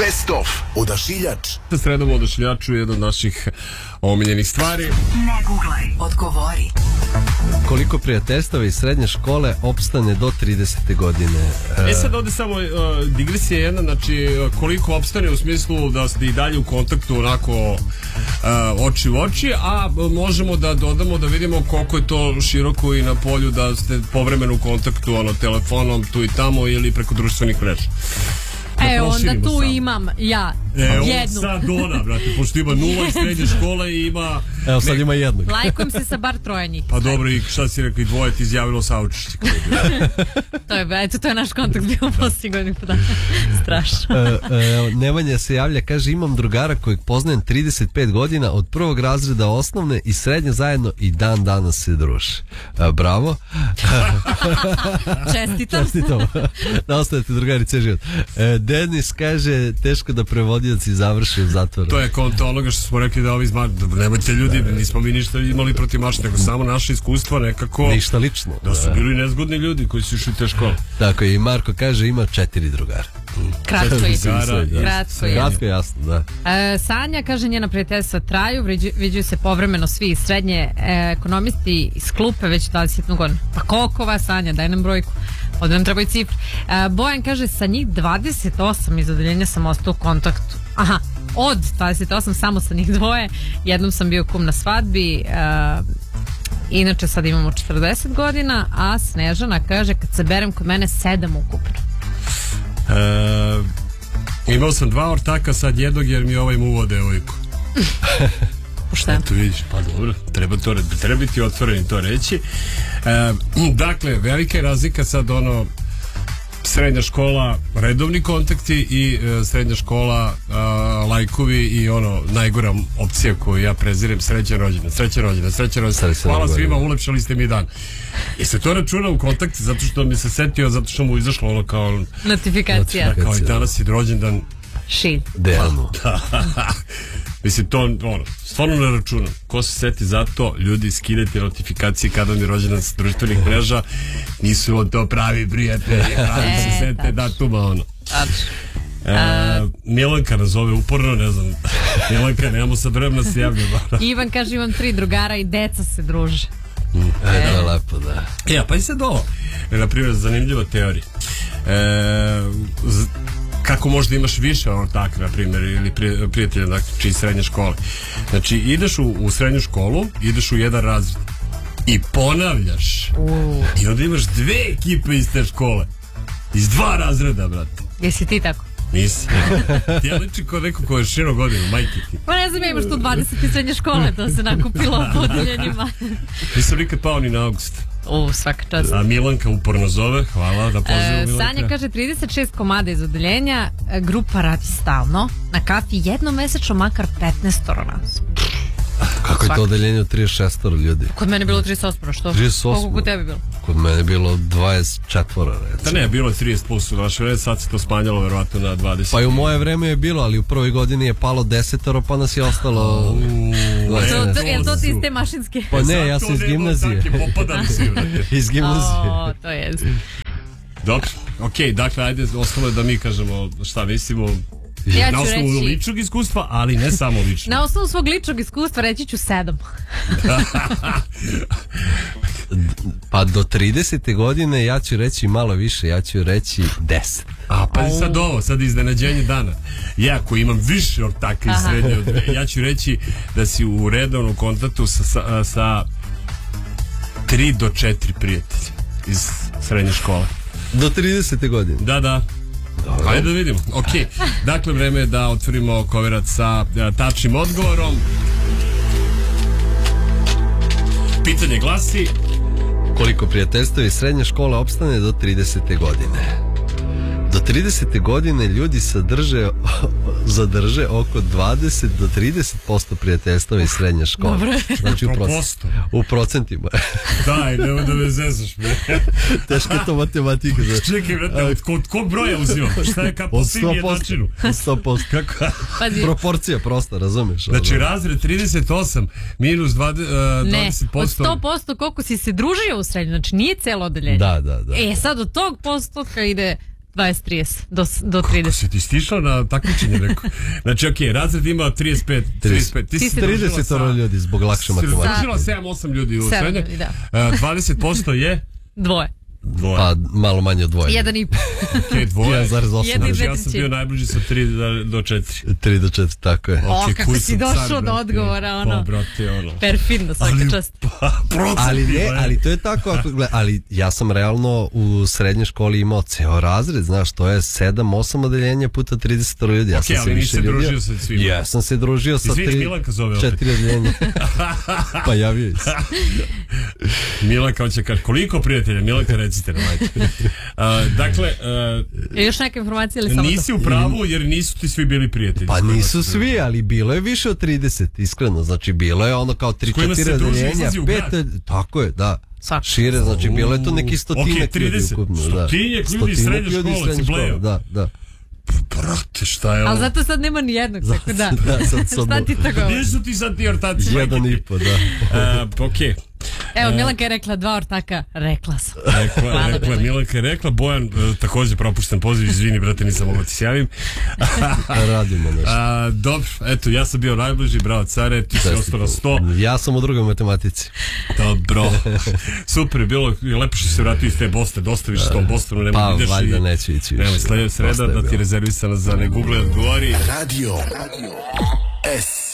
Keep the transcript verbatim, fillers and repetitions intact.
Best of Odašiljač. Sa sredom u Odašiljaču je jedna od naših omiljenih stvari. Ne guglaj, odgovori. Koliko prijateljstava iz srednje škole opstane do tridesete godine? E sad ovde samo uh, digresija jedna, znači koliko opstane u smislu da ste i dalje u kontaktu onako uh, oči u oči, a možemo da dodamo da vidimo koliko je to široko i na polju da ste povremeno u kontaktu ono, telefonom tu i tamo ili preko društvenih mreža. E, onda tu sam. Imam ja e, jednu. Sad ona, brate, pošto ima nula iz srednje škole i ima... Evo sad ima jednog. Lajkujem se sa bar troje njih. Pa dobro, i šta si rekao, i dvoje ti izjavilo saučešće. To je, eto, to je naš kontakt bio posljednjih godina. Strašno. e, e, Nemanja se javlja, kaže, imam drugara kojeg poznajem trideset pet godina, od prvog razreda osnovne i srednje zajedno i dan danas se druže. E, bravo. Čestitam. Čestitam. Da ostavite drugarice život. E, Denis kaže, teško da prevodioci završi u zatvoru. To je konto onoga što smo rekli da ovi zma... Nemojte ljudi, nismo mi ništa imali protiv mašta, nego samo naše iskustva nekako... Ništa lično. Da su bili nezgodni ljudi koji su išli te škole. Tako je, i Marko kaže, ima četiri drugara. Kratko je. Kratko je. Kratko je, jasno, da. E, Sanja kaže, njena prijateljstva traju, viđuju se povremeno svi iz srednje e, ekonomisti iz klupe već dvadeset godina. Pa koliko vas, Sanja, daj nam brojku. Ovdje nam trebaju cifre. E, Bojan kaže, sa njih dvadeset osam iz odeljenja sam ostao u kontaktu. Aha, od dvadeset osam samo sa njih dvoje. Jednom sam bio kum na svadbi. E, inače sad imamo četrdeset godina, a Snežana kaže, kad se berem kod mene sedam ukupno. E, imao sam dva ortaka, sad jednog jer mi ovaj muvo devojku. Šta? Eto vidiš, pa dobro, treba, to, treba biti otvoren i to reći. E, dakle, velika je razlika sad ono srednja škola, redovni kontakti i e, srednja škola e, lajkovi i ono najgora opcija koju ja prezirem, srećan rođendan, srećan rođendan, srećan rođendan. Hvala svima, ulepšali ste mi dan. I se to računa u kontakti zato što mi se setio, zato što mu izašlo ono kao notifikacija. Kao i danas je rođendan Šilj. Dejano. Da. Mislim, to, ono, stvarno ne računam. Ko se seti za to, ljudi, skidajte notifikacije kada mi rođendan s društvenih mreža, nisu on to pravi prijatelji, pravi se sete datuma, ono. E, Milanka nazove uporno, ne znam. Milanka, nemamo sad vremena se javlja. Ivan kaže, imam tri drugara i deca se druže. Mm. E, to je lepo, da. E, pa i sad ovo. Na primjer, zanimljiva teorija. E, z, kako možda imaš više ortaka, na primjer, ili prijatelja, dakle, čiji srednje škole. Znači, ideš u, u srednju školu, ideš u jedan razred i ponavljaš. Uh. I onda imaš dve ekipe iz te škole. Iz dva razreda, brate. Jesi ti tako? Nisi. Ti ja liči kao neko ko je širo godinu, majke ti. Pa ne znam, ja imaš tu dvadeset i srednje škole, to se nakupilo po odeljenjima. Nisam nikad pao ni na august. U, svaka čast. A Milanka uporno zove, hvala da pozivam e, Milanka. Sanja kaže trideset šest komada iz odeljenja, grupa radi stalno, na kafi jednom mesečno makar petnaest nas. Kako je to odeljenje od trideset šest ljudi? Kod mene je bilo trideset osam, što? trideset osam. Koliko kod tebi bilo? Kod mene je bilo dvadeset četiri, recimo. Da ne, bilo je trideset plus u vaše vreme, sad se to smanjalo verovatno na dvadeset. Pa i u moje vreme je bilo, ali u prvoj godini je palo desetoro, pa nas je ostalo... Je li to ti iz te mašinske? Pa ne, ja sam iz gimnazije. Iz gimnazije. O, to je. Dobro, okej, dakle, ajde, ostalo je da mi kažemo šta mislimo. Ja na osnovu reći... ličnog iskustva, ali ne samo lično. Na osnovu svog ličnog iskustva reći ću sedam. Pa do tridesete godine ja ću reći malo više, ja ću reći deset. A pa sad ovo, sad iznenađenje dana. Ja koji imam više ortaka iz srednje od... Ja ću reći da si u redovnom kontaktu sa, sa, sa tri do četiri prijatelja iz srednje škole. Do tridesete godine? Da, da. Dobro. Ajde da vidimo. Ok, dakle vreme je da otvorimo koverac sa uh, tačnim odgovorom. Pitanje glasi: koliko prijateljstva iz srednje škole opstane do tridesete godine? Do tridesete godine ljudi sadrže, zadrže oko dvadeset do trideset posto prijateljstva iz srednje škole. Dobro. Znači u, proc- u procentima. Daj, nemoj da me zezaš. Teška je to matematika. Čekaj, vrate, od, od kog broja uzimam? Šta je kao po svim jednačinu? sto posto. Kako? Proporcija prosta, razumiješ? Znači razred trideset osam minus dvadeset posto. Ne, od sto posto koliko si se družio u srednju, znači nije celo odeljenje. Da, da, da. E, sad od tog postotka ide dvadeset trideset do, do Kako trideset. si ti stišao na takmičenje neko? Znači, okej, okay, razred ima trideset pet, trideset pet. Ti si trideset ljudi zbog lakše matematike. Združila sedam osam ljudi u Sedam srednje. ljudi, da. Uh, dvadeset posto je? Dvoje. Dvoje. Pa malo manje od dvoje. Jedan i po. Okay, dvoje. jedan zarez osam. Jedni Znači, ja sam trećini. bio najbliži sa tri do četiri. tri do četiri, tako je. O, Ok, kako kuj si sam došao car, do brate. odgovora, ono. Pa, brate, ono. Perfidno, svaka Ali- čast. Pa, procenti, Ali ne, bre. ali to je tako, ako gleda, ali ja sam realno u srednjoj školi imao ceo razred, znaš, to je sedam osam odeljenja puta trideset ljudi. Ja Ok, sam se ali nisi više se ljudio. družio sa svima. Ja sam se družio sa Izvini, tri, Milanka zove opet. četiri odeljenja. Pa javio se. Milanka hoće kaže, koliko prijatelja? Milanka, recite nam, ajde. Uh, dakle, uh, E, još neke informacije ili samo nisi to? u pravu jer nisu ti svi bili prijatelji. Pa s kojima nisu si- svi, ali bilo je više od trideset, iskreno. Znači, bilo je ono kao tri kojima se četiri druži, odeljenja, izlazi u pet, grad. tako je, da. Svaka. Šire, znači, bilo je tu neki stotinak Ok, ljudi trideset. ukupno. Da. Stotinjak ljudi iz Stotinak srednje ljudi iz škole, srednje si blejao. Da, da. Brate, šta je Ali ovo? zato sad nema ni jednog, tako da. Da, sad samo- Šta ti to govori? Gdje su ti sad ti ortaci? Jedan i po, da. Uh, ok. Evo, Milanka je rekla dva ortaka, rekla sam. Rekla, Hvala, rekla, Milanka. Milanka je rekla, Bojan, uh, također propušten poziv, izvini, brate, nisam mogao ti se javim. Radimo nešto. A, dobro, eto, ja sam bio najbliži, bravo care, ti si ostao na sto. Ja sam u drugoj matematici. Dobro. Super je bilo, lepo što se vratio iz te Bosne, dosta više s tom Bostonu, nemoj Pa, da ideš valjda i... neću ići više. Nemoj, sljedeća sreda Dosta je da ti bilo. rezervisana za ne Google odgovori. Radio S.